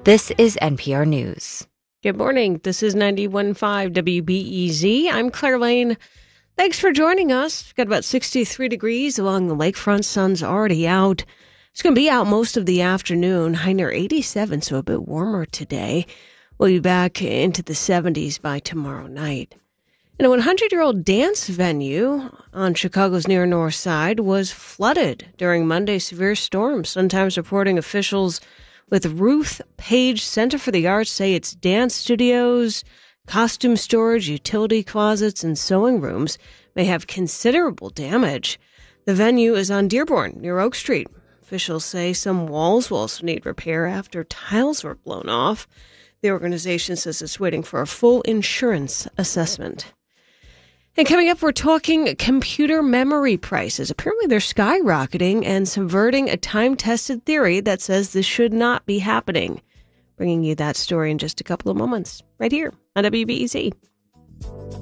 This is NPR News. Good morning. This is 91.5 WBEZ. I'm Claire Lane. Thanks for joining us. We've got about 63 degrees along the lakefront. Sun's already out. It's going to be out most of the afternoon. High near 87, so a bit warmer today. We'll be back into the 70s by tomorrow night. And a 100-year-old dance venue on Chicago's near north side was flooded during Monday's severe storm. Sun-Times reporting officials with Ruth Page Center for the Arts say its dance studios, costume storage, utility closets, and sewing rooms may have considerable damage. The venue is on Dearborn, near Oak Street. Officials say some walls will also need repair after tiles were blown off. The organization says it's waiting for a full insurance assessment. And coming up, we're talking computer memory prices. Apparently they're skyrocketing and subverting a time-tested theory that says this should not be happening. Bringing you that story in just a couple of moments, right here on WBEZ.